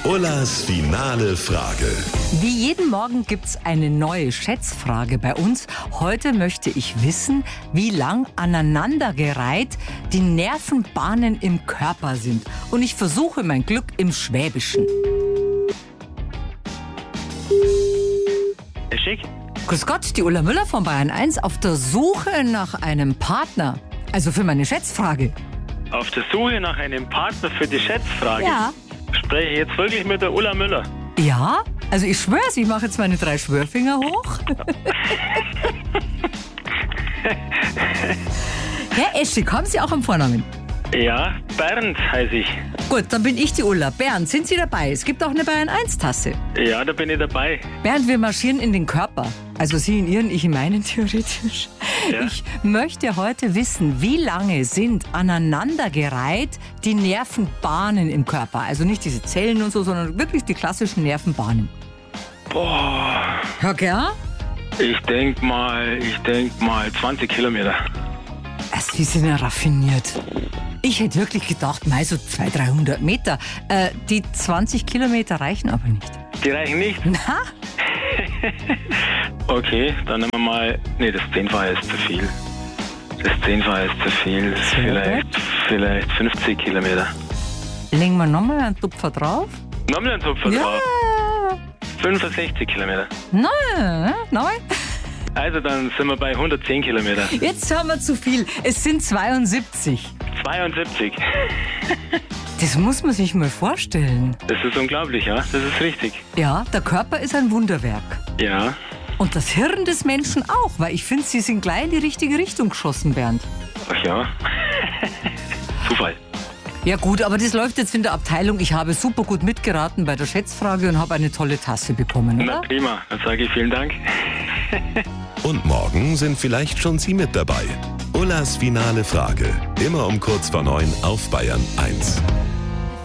Ullas finale Frage. Wie jeden Morgen gibt's eine neue Schätzfrage bei uns. Heute möchte ich wissen, wie lang aneinandergereiht die Nervenbahnen im Körper sind. Und ich versuche mein Glück im Schwäbischen. Schick. Grüß Gott, die Ulla Müller von Bayern 1 auf der Suche nach einem Partner. Also für meine Schätzfrage. Auf der Suche nach einem Partner für die Schätzfrage. Ja. Spreche ich jetzt wirklich mit der Ulla Müller? Ja? Also ich schwör's, ich mache jetzt meine 3 Schwörfinger hoch. Herr Eschig, haben Sie auch einen Vornamen? Ja, Bernd heiße ich. Gut, dann bin ich die Ulla. Bernd, sind Sie dabei? Es gibt auch eine Bayern 1 Tasse. Ja, da bin ich dabei. Bernd, wir marschieren in den Körper. Also Sie in Ihren, ich in meinen theoretisch. Ja. Ich möchte heute wissen, wie lange sind aneinandergereiht die Nervenbahnen im Körper? Also nicht diese Zellen und so, sondern wirklich die klassischen Nervenbahnen. Boah, Ja, gell? ich denk mal 20 Kilometer. Also, Sie sind ja raffiniert. Ich hätte wirklich gedacht, mal so 200, 300 Meter. Die 20 Kilometer reichen aber nicht. Die reichen nicht? Na? Okay, dann nehmen wir mal... Nee, das 10-fache ist zu viel. Das 10-fache ist zu viel. Vielleicht 50 Kilometer. Legen wir nochmal einen Tupfer drauf? Nochmal ein Tupfer Ja. drauf. 65 Kilometer. Nein, nein. Also dann sind wir bei 110 Kilometer. Jetzt haben wir zu viel. Es sind 72. 72. Das muss man sich mal vorstellen. Das ist unglaublich, ja? Das ist richtig. Ja, der Körper ist ein Wunderwerk. Ja. Und das Hirn des Menschen auch, weil ich finde, Sie sind gleich in die richtige Richtung geschossen, Bernd. Ach ja. Zufall. Ja gut, aber das läuft jetzt in der Abteilung. Ich habe super gut mitgeraten bei der Schätzfrage und habe eine tolle Tasse bekommen, Na oder? prima, dann sage ich vielen Dank. Und morgen sind vielleicht schon Sie mit dabei. Ullas finale Frage. Immer um kurz vor 9 auf Bayern 1.